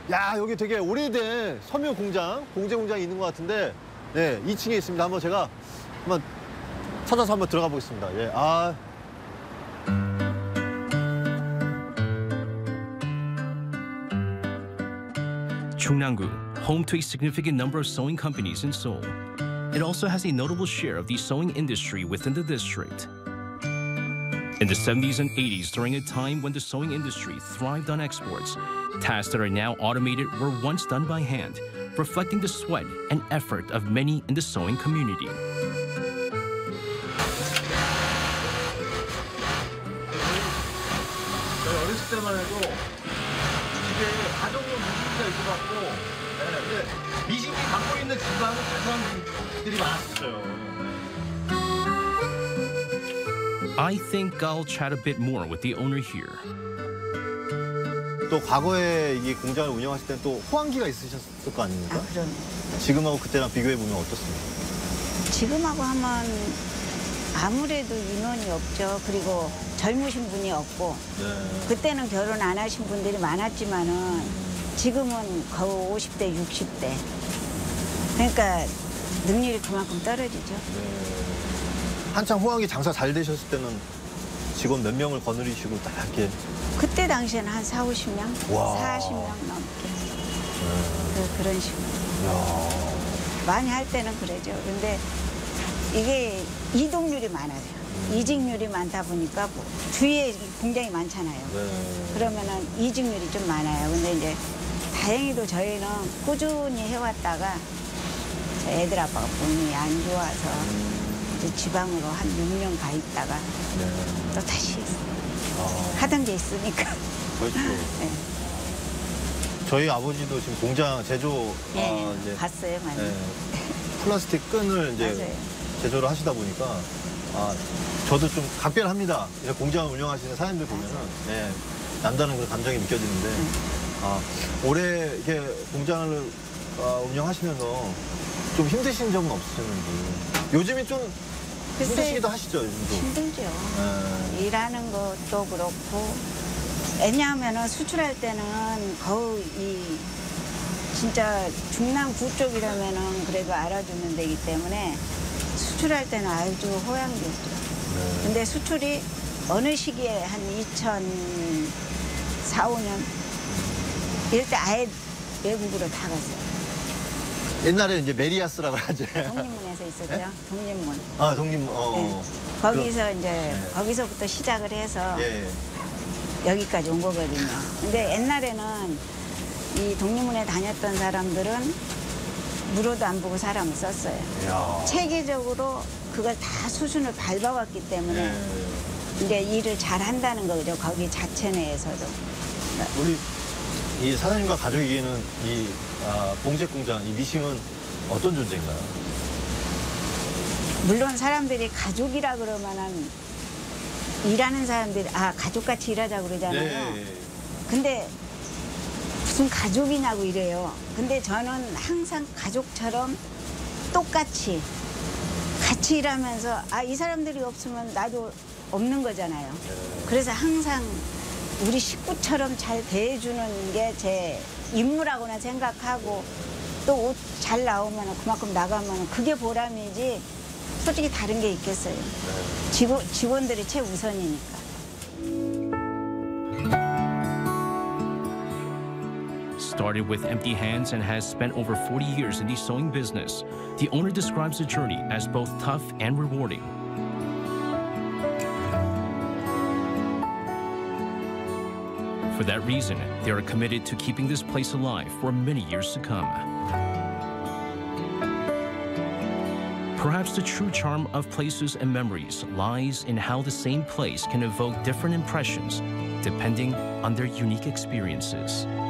야, 여기 되게 오래된 섬유 공장, 공제 공장이 있는 것 같은데, 네, 2층에 있습니다. 한번 제가 한번 찾아서 한번 들어가 보겠습니다. 예, 아. Chungnam-gu, home to a significant number of sewing companies in Seoul. It also has a notable share of the sewing industry within the district. In the 70s and 80s, during a time when the sewing industry thrived on exports, tasks that are now automated were once done by hand, reflecting the sweat and effort of many in the sewing community. 저희 어렸을 때만 해도 집에 가정용 미싱기가 있어갖고, 네, 근데 미싱기 갖고 있는 집안은 사람들이 많았어요. I think I'll chat a bit more with the owner here. 또 과거에 이 공장을 운영하실 때는 또 호황기가 있으셨을 거 아닙니까? 아, 그럼 지금하고 그때랑 비교해보면 어떻습니까? 지금하고 하면 아무래도 인원이 없죠. 그리고 젊으신 분이 없고 네. 그때는 결혼 안 하신 분들이 많았지만은 지금은 거의 50대, 60대. 그러니까 능률이 그만큼 떨어지죠. 한창 호황기 장사 잘 되셨을 때는 직원 몇 명을 거느리시고 딱 이렇게. 그때 당시에는 한 4, 50명? 와. 40명 넘게. 그런 식으로. 이야. 많이 할 때는 그러죠. 근데 이게 이동률이 많아요. 이직률이 많다 보니까 주위에 공장이 많잖아요. 네. 그러면은 이직률이 좀 많아요. 근데 이제 다행히도 저희는 꾸준히 해왔다가 애들 아빠가 몸이 안 좋아서 이제 지방으로 한 6년 가 있다가 또 다시 하던 게 있으니까. 그렇죠. 네. 저희 아버지도 지금 공장 제조 네, 이제 봤어요, 많이. 플라스틱 끈을 이제 맞아요. 제조를 하시다 보니까 저도 좀 각별합니다. 이제 공장을 운영하시는 사장님들 보면은 남다른 그런 감정이 느껴지는데 올해 이렇게 공장을 운영하시면서 좀 힘드신 점은 없으셨는지. 요즘이 좀 힘드시기도 하시죠, 요즘도. 힘들죠. 일하는 것도 그렇고. 왜냐하면 수출할 때는 거의 진짜 중남부 쪽이라면은 그래도 알아주는 데이기 때문에 수출할 때는 아주 호양되죠. 근데 수출이 어느 시기에 한 2004, 5년 이럴 때 아예 외국으로 다 갔어요. 옛날에 이제 메리아스라고 하죠. 독립문에서 있었죠. 네? 독립문. 독립문. 네. 거기서 이제 거기서부터 시작을 해서 여기까지 온 거거든요. 근데 옛날에는 이 독립문에 다녔던 사람들은 물어도 안 보고 사람을 썼어요. 이야. 체계적으로 그걸 다 수순을 밟아왔기 때문에 이제 일을 잘 한다는 거죠. 거기 자체 내에서도. 우리 이 사장님과 가족에게는 이 봉제 공장, 이 미싱은 어떤 존재인가요? 물론 사람들이 가족이라 그러면은 일하는 사람들이 가족같이 일하자 그러잖아요. 네. 근데 무슨 가족이냐고 이래요. 근데 저는 항상 가족처럼 똑같이 같이 일하면서 이 사람들이 없으면 나도 없는 거잖아요. 그래서 항상 우리 식구처럼 잘 대해주는 게 제 임무라고나 생각하고 또 옷 잘 나오면 그만큼 나가면 그게 보람이지 솔직히 다른 게 있겠어요. 직원들이 최우선이니까. Started with empty hands and has spent over 40 years in the sewing business, the owner describes the journey as both tough and rewarding. For that reason, they are committed to keeping this place alive for many years to come. Perhaps the true charm of places and memories lies in how the same place can evoke different impressions depending on their unique experiences.